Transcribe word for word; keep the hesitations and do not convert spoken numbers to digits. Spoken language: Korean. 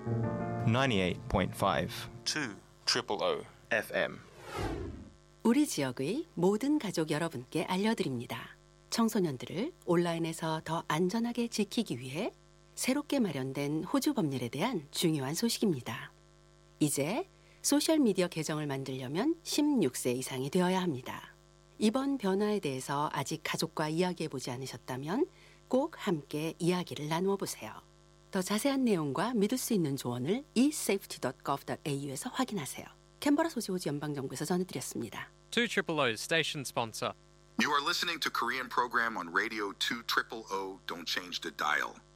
ninety-eight point five two triple O 에프엠. 우리 지역의 모든 가족 여러분께 알려드립니다. 청소년들을 온라인에서 더 안전하게 지키기 위해 새롭게 마련된 호주 법률에 대한 중요한 소식입니다. 이제 소셜미디어 계정을 만들려면 십육 세 이상이 되어야 합니다. 이번 변화에 대해서 아직 가족과 이야기해보지 않으셨다면 꼭 함께 이야기를 나누어 보세요. 더 자세한 내용과 믿을 수 있는 조언을 이 세이프티 닷 거브 닷 에이유에서 확인하세요. 캔버라 소지 호주 연방정부에서 전해드렸습니다. two triple O's station sponsor. You are listening to Korean program on radio two triple O. Don't change the dial.